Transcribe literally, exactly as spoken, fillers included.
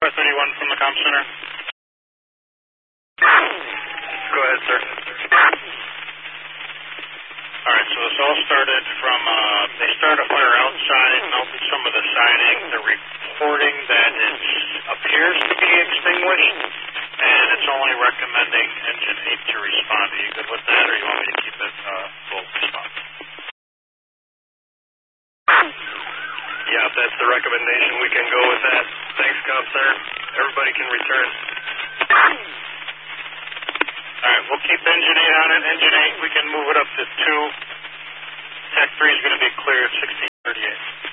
four thirty-one from the comm center. Go ahead, sir. All right, so this all started from, uh, they started a fire outside, melted some of the siding. They're reporting that it appears to be extinguished, and it's only recommending engine eight to respond. Are you good with that, or you want me to keep it uh, full response? Yeah, if that's the recommendation, we can go with that. Thanks, Comm Center. Everybody can return. All right, we'll keep engine eight on it. Engine eight, we can move it up to two. Tech three is going to be clear at sixteen thirty-eight.